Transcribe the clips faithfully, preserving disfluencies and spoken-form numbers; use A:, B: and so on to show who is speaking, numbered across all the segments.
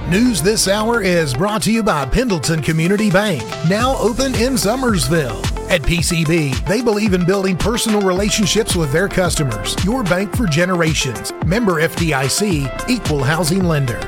A: News this hour is brought to you by Pendleton Community Bank, now open in Summersville. At P C B, they believe in building personal relationships with their customers. Your bank for generations. Member F D I C, Equal Housing Lender.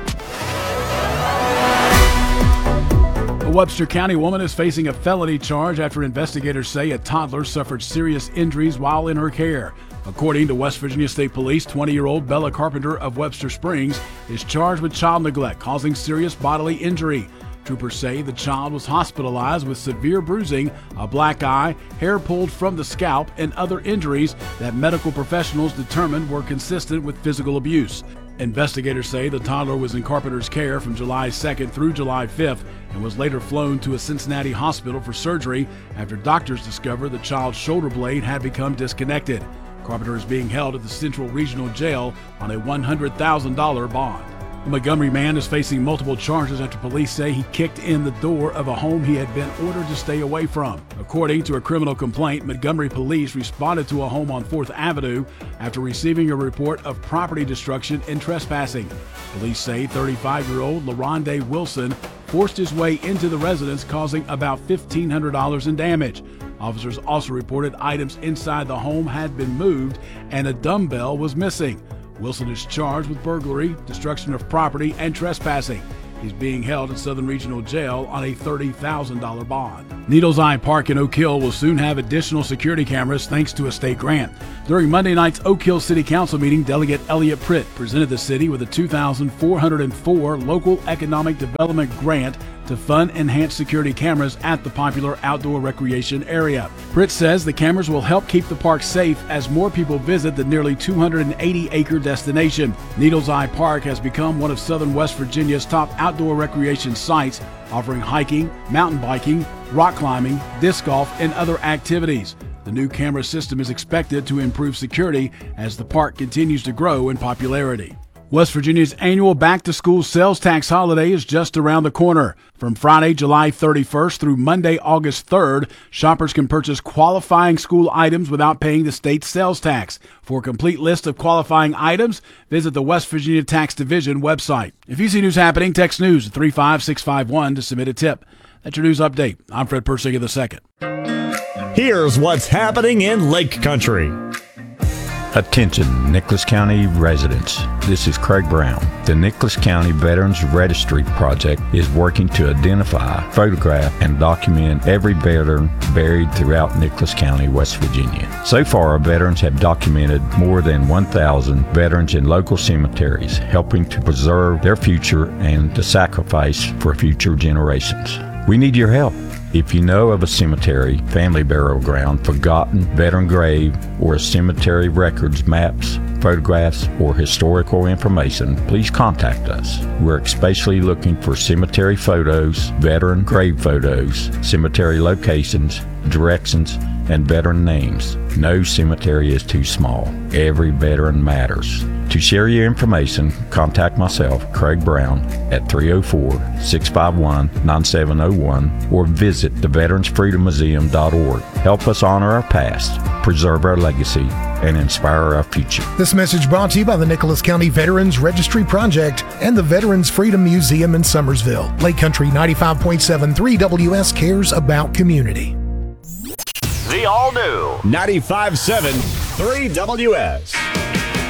B: A Webster County woman is facing a felony charge after investigators say a toddler suffered serious injuries while in her care. According to West Virginia State Police, twenty-year-old Bella Carpenter of Webster Springs is charged with child neglect causing serious bodily injury. Troopers say the child was hospitalized with severe bruising, a black eye, hair pulled from the scalp, and other injuries that medical professionals determined were consistent with physical abuse. Investigators say the toddler was in Carpenter's care from July second through July fifth and was later flown to a Cincinnati hospital for surgery after doctors discovered the child's shoulder blade had become disconnected. Carpenter is being held at the Central Regional Jail on a one hundred thousand dollars bond. A Montgomery man is facing multiple charges after police say he kicked in the door of a home he had been ordered to stay away from. According to a criminal complaint, Montgomery police responded to a home on fourth Avenue after receiving a report of property destruction and trespassing. Police say thirty-five-year-old LaRonde Wilson forced his way into the residence, causing about fifteen hundred dollars in damage. Officers also reported items inside the home had been moved and a dumbbell was missing. Wilson is charged with burglary, destruction of property, and trespassing. He's being held at Southern Regional Jail on a thirty thousand dollars bond. Needles Eye Park in Oak Hill will soon have additional security cameras thanks to a state grant. During Monday night's Oak Hill City Council meeting, Delegate Elliot Pritt presented the city with a two thousand four hundred four local economic development grant to fund enhanced security cameras at the popular outdoor recreation area. Pritt says the cameras will help keep the park safe as more people visit the nearly two hundred eighty acre destination. Needles Eye Park has become one of Southern West Virginia's top outdoor recreation sites, offering hiking, mountain biking, rock climbing, disc golf, and other activities. The new camera system is expected to improve security as the park continues to grow in popularity. West Virginia's annual back-to-school sales tax holiday is just around the corner. From Friday, July thirty-first through Monday, August third, shoppers can purchase qualifying school items without paying the state sales tax. For a complete list of qualifying items, visit the West Virginia Tax Division website. If you see news happening, text news at three five six five one to submit a tip. That's your news update. I'm Fred Persinger the second.
C: Here's what's happening in Lake Country.
D: Attention, Nicholas County residents. This is Craig Brown. The Nicholas County Veterans Registry Project is working to identify, photograph, and document every veteran buried throughout Nicholas County, West Virginia. So far, our veterans have documented more than one thousand veterans in local cemeteries, helping to preserve their future and to sacrifice for future generations. We need your help. If you know of a cemetery, family burial ground, forgotten veteran grave, or a cemetery records, maps, photographs, or historical information, please contact us. We're especially looking for cemetery photos, veteran grave photos, cemetery locations, directions, and veteran names. No cemetery is too small. Every veteran matters. To share your information, contact myself, Craig Brown, at three oh four, six five one, nine seven oh one or visit the veterans freedom museum dot org. Help us honor our past, preserve our legacy, and inspire our future.
A: This message brought to you by the Nicholas County Veterans Registry Project and the Veterans Freedom Museum in Summersville. Lake Country ninety-five point seven three W S cares about community.
E: The all-new
C: ninety-five point seven three W S.